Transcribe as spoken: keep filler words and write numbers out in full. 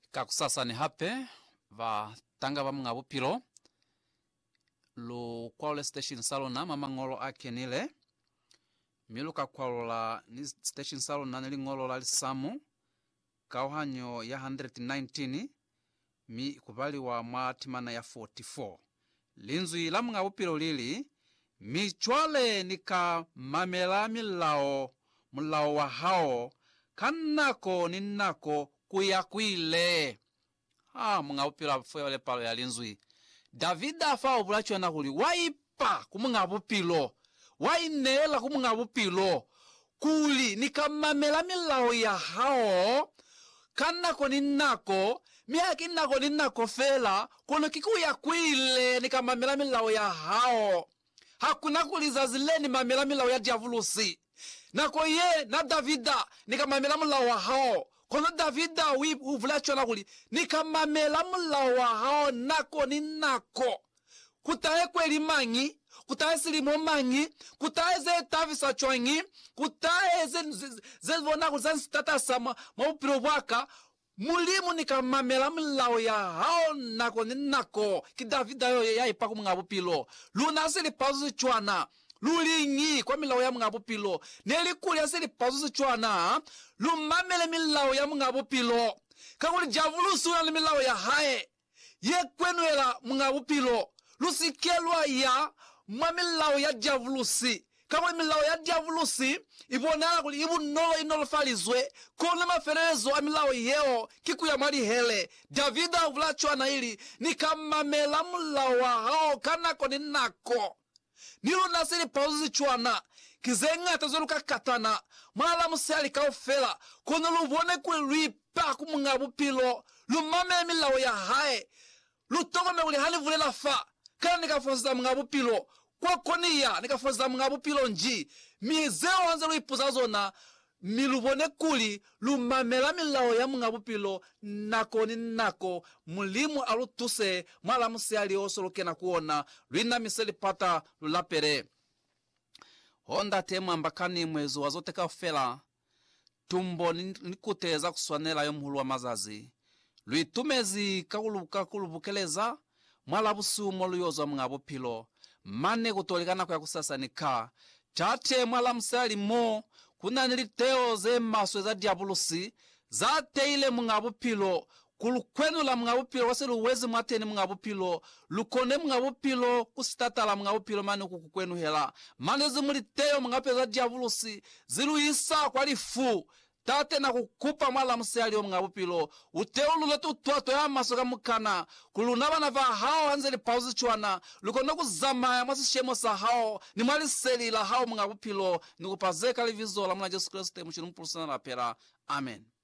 Kakusasa ni hape va tanga va mga bupilo lu kwale station salona mama ngolo ake nile miluka kwalola ni station salona nili ngolo la samu kauhanyo ya one hundred nineteen mi kubali wa matimana ya forty-four linzui la mga bupilo lili mi chwale nika mamela milao mulao wa hao kanako ninako kuyakwile ah mga bupilo fwele palo ya linzui Davida fa obulacho na kuli waipa kumunga bupilo wainela kumunga bupilo kuli nikamamela milao ya hao kanako ninako miaki nako ninako fela kono kikuya kwile nikamamela milao ya hao hakuna kuliza zileni mamela milao ya diavulusi nako ye na Davida nikamamela milao ya hao kono Davida wi uvulacho na kuli nikamamela milao ya hao nako ninako kutae kweli mangi kutae silimo mangi kutae ze tavisa chwangi kutae ze zevona kuzansi tata sama maupiro waka mulimu nikamamela milao ya hao nako ninako ki Davida yo ya ipaku mga bupilo luna sili pazu chwana lulingi kwa milao ya mga bupilo neli kuli asili pazu chwana lumamele milao ya mga bupilo kakuli javulusu na milao ya hae ye kwenuela mga bupilo lusikelwa ya mamilao ya javulusi kama milao ya diavulusi ibonala kuli ibu nolo inolo falizwe kona maferezo amilao yeo kiku ya mali hele Davida uvulachwa na ili nikamamela mulawa hao kanako ninako nilu nasili pauzi chwana kizenga tazoluka katana mwala musali kaufela kono lubone kuli luipa kumunga bupilo lumamela milao ya hae lutogo me uli hali vulela fa kana nikafonza mga bupilo kwa konia nikafonza mga bupilo nji mizeo wanza luipuza zona milubone kuli lumamela milao ya mga bupilo nako ni nako mulimu alutuse mwala musiali osoloke na kuona luina miseli pata lulapere honda temu ambakani mwezo wazote kafela tumbo nikuteza kuswanela yo mhulu wa mazazi luitumezi kakulubukeleza mwala busumo luyozo mga bupilo mane kutolikana kwa kusasa nika tate mwala msali mo kuna niliteo ze maswe za diabulusi za teile mga bupilo kulukwenu la mga bupilo wase luwezi mwateni mga bupilo lukone mga bupilo kusitatala mga bupilo mane kukukwenu hela mane zimuliteo mga bupilo za diabulusi zilu isa kwa lifu tate na kukupa mwala msali yo mga bupilo uteulu letu tuato ya masoka mukana kulunaba na va hao hanzeli pauzi chwana lukono kuzama ya mwasi shemo sa hao ni mwali seli la hao mga bupilo ni kupazeka livizo la mwana Jesu Kristo mchinu mpulsana la pera amen.